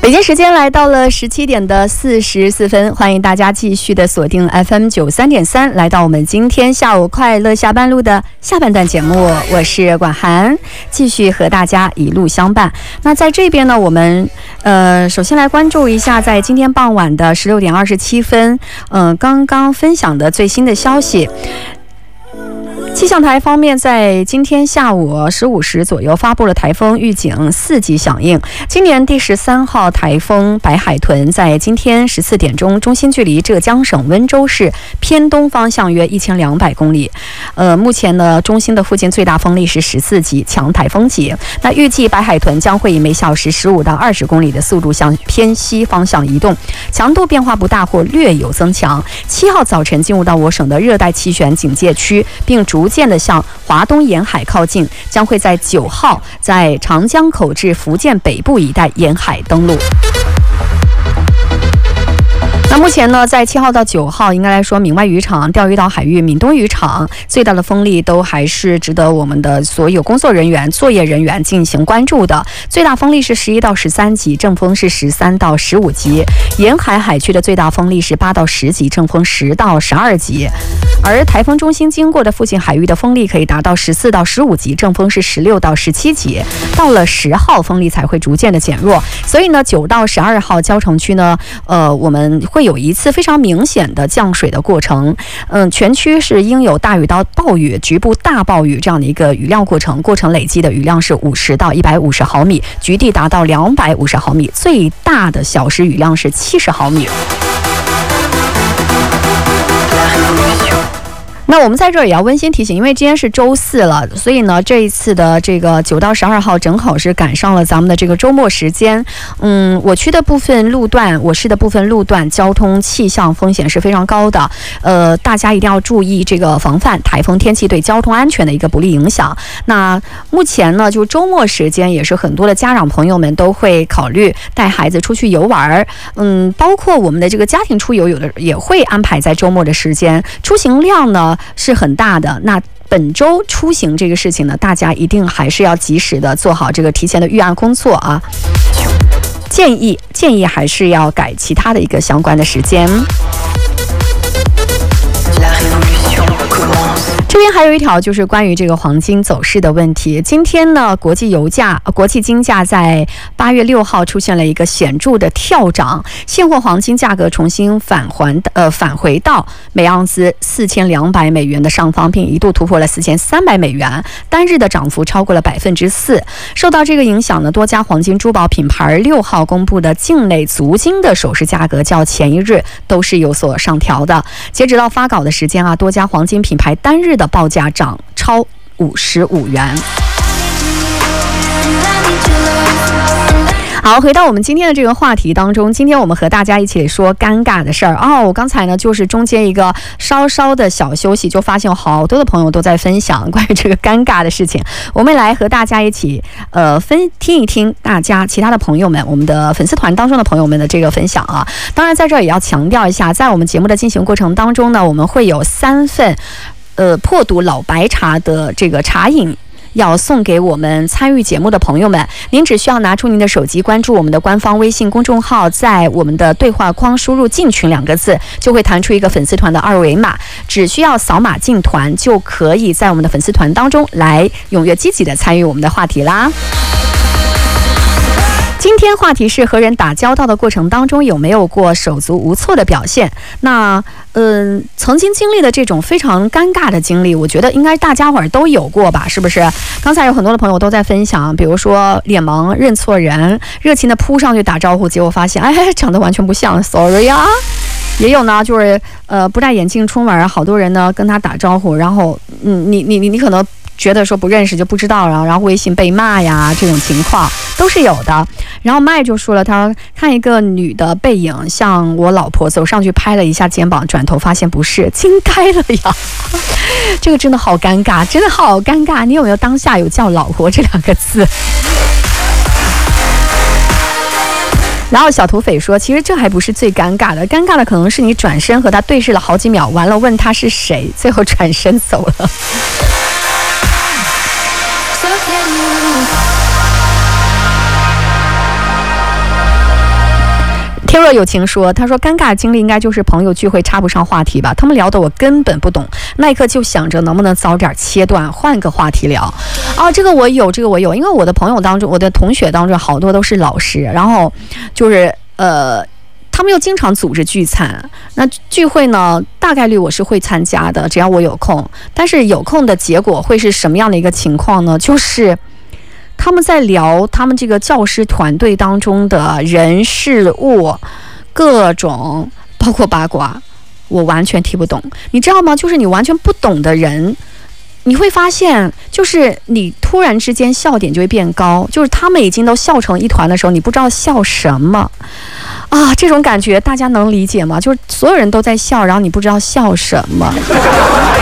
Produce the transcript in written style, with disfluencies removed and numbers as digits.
北京时间来到了17点的44分，欢迎大家继续的锁定 FM 93.3，来到我们今天下午快乐下班路的下半段节目，我是管涵，继续和大家一路相伴。那在这边呢，我们首先来关注一下在今天傍晚的16点27分，刚刚分享的最新的消息。气象台方面在今天下午15时左右发布了台风预警4级响应。今年第13号台风白海豚在今天14点钟，中心距离浙江省温州市偏东方向约1200公里。目前呢，中心的附近最大风力是14级强台风级。那预计白海豚将会以每小时15到20公里的速度向偏西方向移动，强度变化不大或略有增强。7号早晨进入到我省的热带气旋警戒区，并逐渐的向华东沿海靠近，将会在9号在长江口至福建北部一带沿海登陆。那目前呢，在7号到9号，应该来说，闽外渔场、钓鱼岛海域、闽东渔场最大的风力都还是值得我们的所有工作人员、作业人员进行关注的。最大风力是11到13级，阵风是13到15级；沿海海区的最大风力是8到10级，阵风10到12级。而台风中心经过的附近海域的风力可以达到14到15级，阵风是16到17级。到了10号，风力才会逐渐的减弱。所以呢，9到12号交城区呢，我们会有一次非常明显的降水的过程。全区是应有大雨到暴雨、局部大暴雨这样的一个雨量过程，累计的雨量是50到150毫米，局地达到250毫米，最大的小时雨量是70毫米。那我们在这儿也要温馨提醒，因为今天是周4了，所以呢，这一次的这个9到12号正好是赶上了咱们的这个周末时间。我区的部分路段，我市的部分路段交通气象风险是非常高的。大家一定要注意这个防范台风天气对交通安全的一个不利影响。那目前呢，就周末时间也是很多的家长朋友们都会考虑带孩子出去游玩。包括我们的这个家庭出游，有的也会安排在周末的时间，出行量呢是很大的。那本周出行这个事情呢，大家一定还是要及时的做好这个提前的预案工作啊。建议还是要改其他的一个相关的时间。这边还有一条就是关于这个黄金走势的问题。今天呢，国际金价在8月6号出现了一个显著的跳涨，现货黄金价格重新返回到每盎司4200美元的上方，并一度突破了4300美元，单日的涨幅超过了4%。受到这个影响呢，多家黄金珠宝品牌6号公布的境内足金的首饰价格较前一日都是有所上调的。截止到发稿的时间啊，多家黄金品牌单日的报价涨超55元。好，回到我们今天的这个话题当中，今天我们和大家一起说尴尬的事儿我刚才呢就是中间一个稍稍的小休息，就发现好多的朋友都在分享关于这个尴尬的事情。我们来和大家一起听一听大家其他的朋友们，我们的粉丝团当中的朋友们的这个分享啊。当然在这儿也要强调一下，在我们节目的进行过程当中呢，我们会有3份破毒老白茶的这个茶饮要送给我们参与节目的朋友们。您只需要拿出您的手机，关注我们的官方微信公众号，在我们的对话框输入进群2个字，就会弹出一个粉丝团的2维码，只需要扫码进团，就可以在我们的粉丝团当中来踊跃积极的参与我们的话题啦。今天话题是和人打交道的过程当中有没有过手足无措的表现。那曾经经历的这种非常尴尬的经历，我觉得应该大家伙儿都有过吧，是不是？刚才有很多的朋友都在分享，比如说脸盲认错人，热情的扑上去打招呼，结果发现长得完全不像 ，sorry 啊。也有呢，就是不戴眼镜出门，好多人呢跟他打招呼，然后你可能觉得说不认识就不知道，然后微信被骂呀，这种情况都是有的。然后麦就说了，他说看一个女的背影像我老婆，走上去拍了一下肩膀，转头发现不是，惊呆了呀。这个真的好尴尬，真的好尴尬。你有没有当下有叫老婆这2个字？然后小土匪说，其实这还不是最尴尬的，尴尬的可能是你转身和他对视了好几秒，完了问他是谁，最后转身走了。 若有情说，他说尴尬经历应该就是朋友聚会插不上话题吧，他们聊的我根本不懂，那一刻就想着能不能早点切断，换个话题聊。这个我有，因为我的朋友当中，我的同学当中好多都是老师，然后就是他们又经常组织聚餐，那聚会呢，大概率我是会参加的，只要我有空。但是有空的结果会是什么样的一个情况呢？就是他们在聊他们这个教师团队当中的人事物，各种包括八卦，我完全听不懂。你知道吗？就是你完全不懂的人，你会发现，就是你突然之间笑点就会变高，就是他们已经都笑成一团的时候，你不知道笑什么这种感觉大家能理解吗？就是所有人都在笑，然后你不知道笑什么。